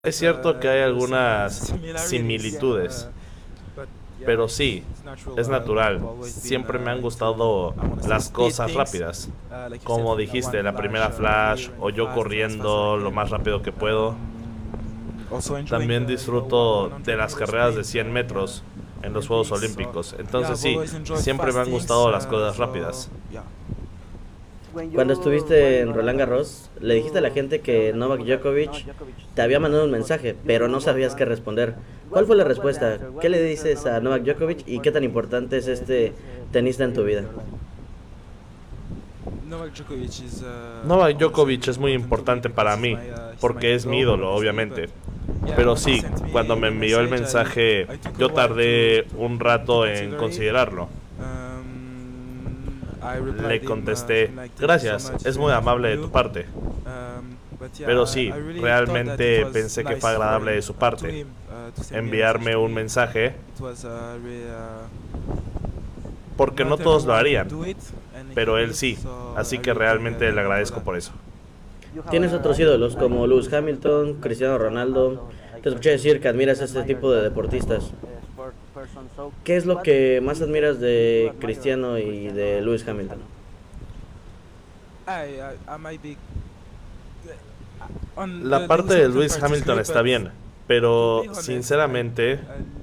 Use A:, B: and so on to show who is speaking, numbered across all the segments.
A: Es cierto que hay algunas similitudes, pero sí, es natural. Siempre me han gustado las cosas rápidas. Como dijiste, la primera flash o yo corriendo lo más rápido que puedo. También disfruto de las carreras de 100 metros en los Juegos Olímpicos. Entonces sí, siempre me han gustado las cosas rápidas.
B: Cuando estuviste en Roland Garros, le dijiste a la gente que Novak Djokovic te había mandado un mensaje, pero no sabías qué responder. ¿Cuál fue la respuesta? ¿Qué le dices a Novak Djokovic y qué tan importante es este tenista en tu vida?
A: Novak Djokovic es muy importante para mí, porque es mi ídolo, obviamente. Pero sí, cuando me envió el mensaje, yo tardé un rato en considerarlo. Le contesté, gracias, es muy amable de tu parte. Pero sí, realmente pensé que fue agradable de su parte enviarme un mensaje, porque no todos lo harían, pero él sí, así que realmente le agradezco por eso.
B: Tienes otros ídolos como Lewis Hamilton, Cristiano Ronaldo. Te escuché decir que admiras a este tipo de deportistas. ¿Qué es lo que más admiras de Cristiano y de Lewis Hamilton?
A: La parte de Lewis Hamilton está bien, pero sinceramente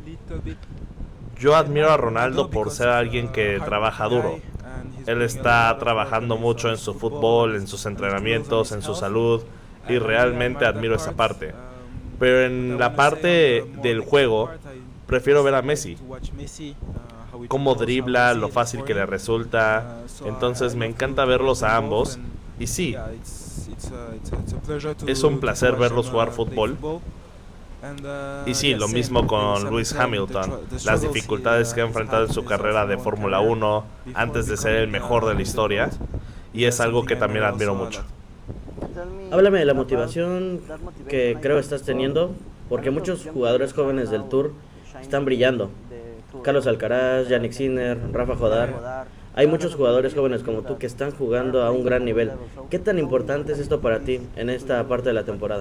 A: yo admiro a Ronaldo por ser alguien que trabaja duro. Él está trabajando mucho en su fútbol, en sus entrenamientos, en su salud, y realmente admiro esa parte. Pero en la parte del juego, prefiero ver a Messi. Cómo dribla, lo fácil que le resulta. Entonces me encanta verlos a ambos. Y sí, es un placer verlos jugar fútbol. Y sí, lo mismo con Lewis Hamilton. Las dificultades que ha enfrentado en su carrera de Fórmula 1 antes de ser el mejor de la historia. Y es algo que también admiro mucho.
B: Háblame de la motivación que creo estás teniendo, porque muchos jugadores jóvenes del Tour están brillando. Carlos Alcaraz, Yannick Sinner, Rafa Jodar. Hay muchos jugadores jóvenes como tú que están jugando a un gran nivel. ¿Qué tan importante es esto para ti en esta parte de la temporada?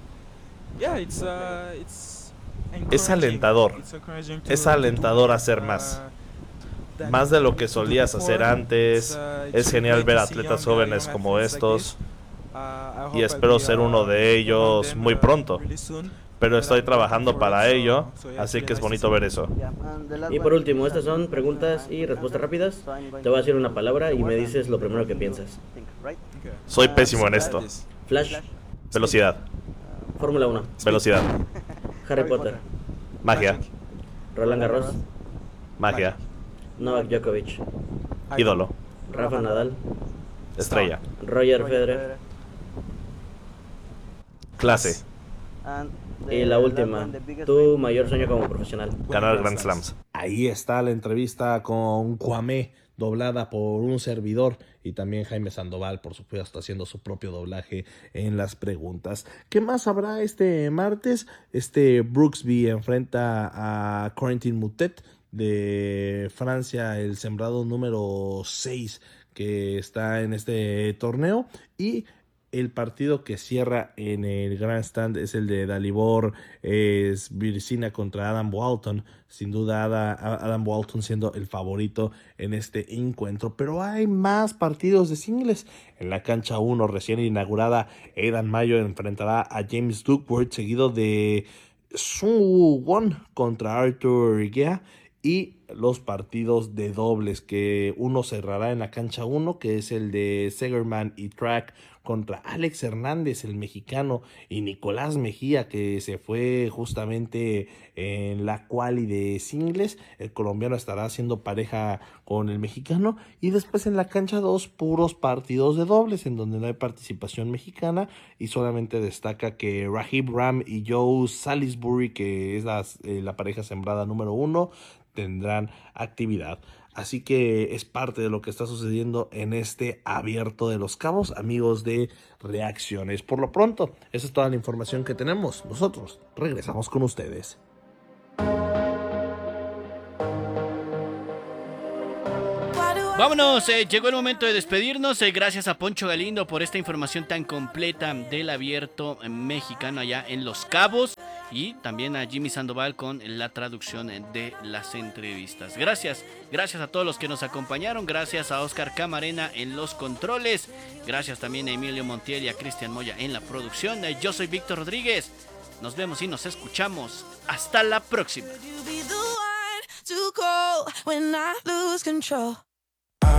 A: Es alentador hacer más. Más de lo que solías hacer antes. Es genial ver atletas jóvenes como estos. Y espero ser uno de ellos muy pronto. Pero estoy trabajando para ello, así que es bonito ver eso.
B: Y por último, estas son preguntas y respuestas rápidas. Te voy a decir una palabra y me dices lo primero que piensas.
A: Soy pésimo en esto.
B: Flash,
A: Velocidad,
B: Fórmula 1,
A: velocidad,
B: Harry Potter,
A: magia,
B: Roland Garros,
A: magia,
B: Novak Djokovic,
A: ídolo,
B: Rafa Nadal,
A: estrella,
B: Roger Federer.
A: clase,
B: Y la última, tu mayor sueño como profesional.
A: ganar Grand Slams.
C: Ahí está la entrevista con Kwame, doblada por un servidor, y también Jaime Sandoval, por supuesto, haciendo su propio doblaje en las preguntas. ¿Qué más habrá este martes? Brooksby enfrenta a Corentin Moutet de Francia, el sembrado número 6 que está en este torneo, y el partido que cierra en el Grandstand es el de Dalibor Virginia contra Adam Walton. Sin duda Adam Walton siendo el favorito en este encuentro. Pero hay más partidos de singles. En la cancha 1 recién inaugurada, Aidan Mayo enfrentará a James Duckworth, seguido de Sung Woo Won contra Arthur Gea. Y los partidos de dobles, que uno cerrará en la cancha 1, que es el de Segerman y Track contra Alex Hernández, el mexicano, y Nicolás Mejía, que se fue justamente en la quali de singles. El colombiano estará haciendo pareja con el mexicano. Y después en la cancha 2, puros partidos de dobles, en donde no hay participación mexicana, y solamente destaca que Rahib Ram y Joe Salisbury, que es la pareja sembrada número 1, tendrán actividad. Así que es parte de lo que está sucediendo en este Abierto de los Cabos, amigos de Reacciones. Por lo pronto, esa es toda la información que tenemos. Nosotros regresamos con ustedes.
D: Why do Vámonos, llegó el momento de despedirnos. Gracias a Poncho Galindo por esta información tan completa del abierto mexicano allá en Los Cabos. Y también a Jimmy Sandoval con la traducción de las entrevistas. Gracias a todos los que nos acompañaron. Gracias a Oscar Camarena en los controles. Gracias también a Emilio Montiel y a Cristian Moya en la producción. Yo soy Víctor Rodríguez. Nos vemos y nos escuchamos. Hasta la próxima.